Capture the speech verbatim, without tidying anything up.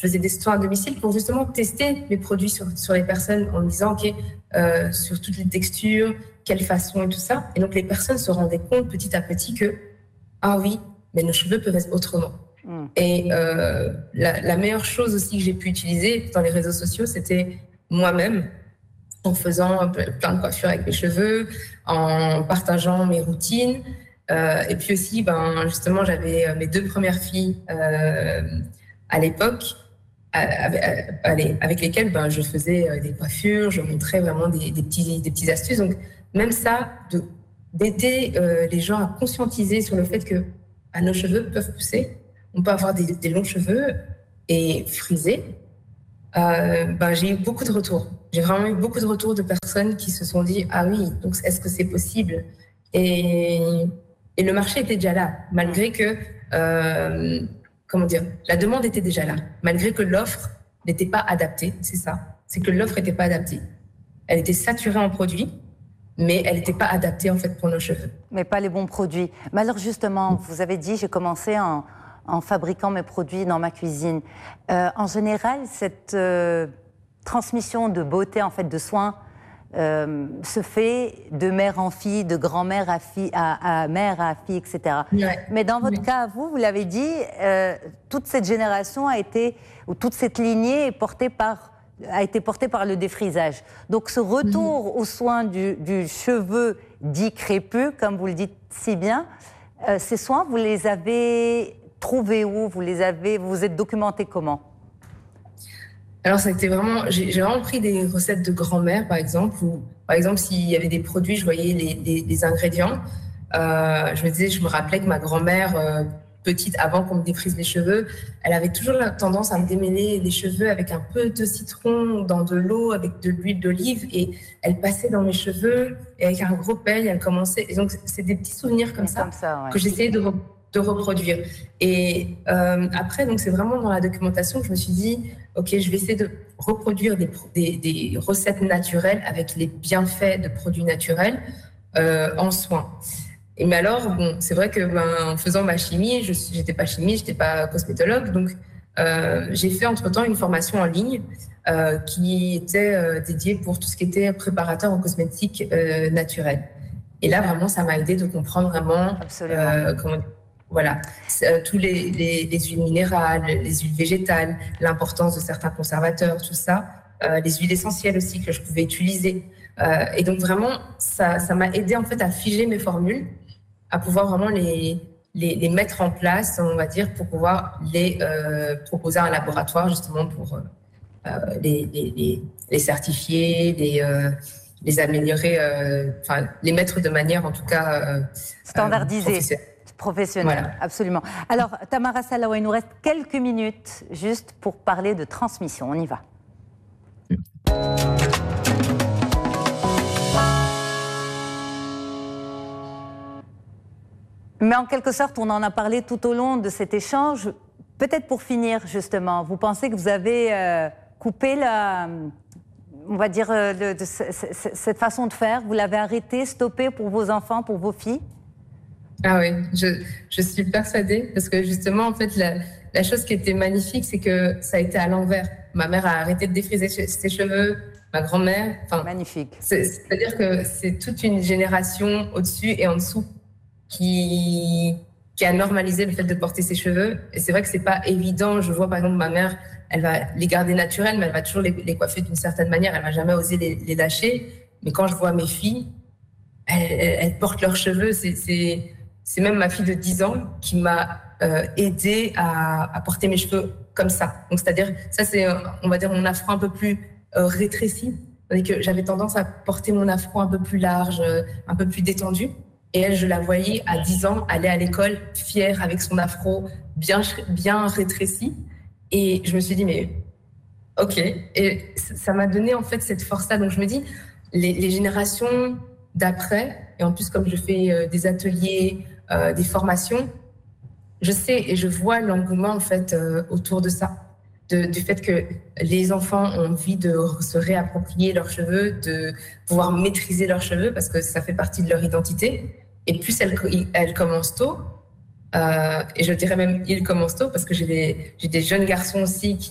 faisais des soins à domicile pour justement tester mes produits sur, sur les personnes en me disant, OK, euh, sur toutes les textures, quelle façon et tout ça. Et donc, les personnes se rendaient compte petit à petit que, ah oui, mais nos cheveux peuvent être autrement. Mmh. Et euh, la, la meilleure chose aussi que j'ai pu utiliser dans les réseaux sociaux, c'était moi-même, en faisant plein de coiffures avec mes cheveux, en partageant mes routines. Euh, et puis aussi, ben, justement, j'avais mes deux premières filles euh, à l'époque, avec, avec lesquelles ben, je faisais des coiffures, je montrais vraiment des, des, petits, des petites astuces. Donc, même ça, de, d'aider euh, les gens à conscientiser sur le fait que ben, nos cheveux peuvent pousser. On peut avoir des, des longs cheveux et frisés. Euh, ben, j'ai eu beaucoup de retours. J'ai vraiment eu beaucoup de retours de personnes qui se sont dit « Ah oui, donc est-ce que c'est possible ?» et, et le marché était déjà là, malgré que, euh, comment dire, la demande était déjà là, malgré que l'offre n'était pas adaptée, c'est ça. C'est que l'offre n'était pas adaptée. Elle était saturée en produits, mais elle n'était pas adaptée en fait pour nos cheveux. Mais pas les bons produits. Mais alors justement, vous avez dit, j'ai commencé en... en fabriquant mes produits dans ma cuisine. Euh, en général, cette euh, transmission de beauté, en fait, de soins, euh, se fait de mère en fille, de grand-mère à, fille, à, à mère à fille, et cetera. Ouais. Mais dans votre ouais. cas, vous, vous l'avez dit, euh, toute cette génération a été, ou toute cette lignée est portée par, a été portée par le défrisage. Donc ce retour mmh. aux soins du, du cheveu dit crépus, comme vous le dites si bien, euh, ces soins, vous les avez trouvés où? Vous les avez, vous vous êtes documenté comment? Alors, ça a été vraiment, j'ai vraiment pris des recettes de grand-mère, par exemple, où, par exemple, s'il y avait des produits, je voyais les, les, les ingrédients. Euh, je me disais, je me rappelais que ma grand-mère, euh, petite, avant qu'on me défrise les cheveux, elle avait toujours la tendance à me démêler les cheveux avec un peu de citron dans de l'eau, avec de l'huile d'olive, et elle passait dans mes cheveux, et avec un gros peigne, elle commençait. Et donc, c'est des petits souvenirs comme ça, comme ça ouais. que j'essayais de, re de reproduire. Et euh, après, donc, c'est vraiment dans la documentation que je me suis dit, OK, je vais essayer de reproduire des, des, des recettes naturelles avec les bienfaits de produits naturels euh, en soins. Et mais alors, bon, c'est vrai que ben, en faisant ma chimie, je n'étais pas chimie, je n'étais pas cosmétologue, donc euh, j'ai fait entre-temps une formation en ligne euh, qui était euh, dédiée pour tout ce qui était préparateur en cosmétique euh, naturel. Et là, vraiment, ça m'a aidé de comprendre vraiment euh, comment, voilà, euh, tous les, les, les huiles minérales, les huiles végétales, l'importance de certains conservateurs, tout ça, euh, les huiles essentielles aussi que je pouvais utiliser. Euh, et donc vraiment, ça, ça m'a aidé en fait à figer mes formules, à pouvoir vraiment les, les, les mettre en place, on va dire, pour pouvoir les euh, proposer à un laboratoire justement pour euh, les, les, les, les certifier, les, euh, les améliorer, enfin euh, les mettre de manière en tout cas euh, standardisée. Euh, Professionnel, voilà. Absolument. Alors, Tamara Salawa, il nous reste quelques minutes juste pour parler de transmission. On y va. Mais en quelque sorte, on en a parlé tout au long de cet échange. Peut-être pour finir, justement, vous pensez que vous avez euh, coupé la, on va dire, euh, de, de, de, cette façon de faire? Vous l'avez arrêté, stoppé pour vos enfants, pour vos filles? Ah oui, je, je suis persuadée, parce que justement, en fait, la, la chose qui était magnifique, c'est que ça a été à l'envers. Ma mère a arrêté de défriser ses cheveux, ma grand-mère. Magnifique. C'est-à-dire que c'est toute une génération au-dessus et en dessous qui, qui a normalisé le fait de porter ses cheveux. Et c'est vrai que c'est pas évident. Je vois, par exemple, ma mère, elle va les garder naturels, mais elle va toujours les, les coiffer d'une certaine manière. Elle va jamais oser les, les lâcher. Mais quand je vois mes filles, elles, elles, elles portent leurs cheveux, c'est... C'est même ma fille de dix ans qui m'a euh, aidée à, à porter mes cheveux comme ça. Donc, c'est-à-dire, ça, c'est, on va dire, mon afro un peu plus euh, rétréci. C'est-à-dire que j'avais tendance à porter mon afro un peu plus large, euh, un peu plus détendu. Et elle, je la voyais à dix ans aller à l'école fière avec son afro bien, bien rétréci. Et je me suis dit, mais OK. Et ça m'a donné, en fait, cette force-là. Donc, je me dis, les, les générations d'après, et en plus, comme je fais euh, des ateliers, Euh, des formations, je sais et je vois l'engouement en fait euh, autour de ça, de, du fait que les enfants ont envie de se réapproprier leurs cheveux, de pouvoir maîtriser leurs cheveux parce que ça fait partie de leur identité. Et plus elles, elles commencent tôt, euh, et je dirais même ils commencent tôt parce que j'ai des, j'ai des jeunes garçons aussi qui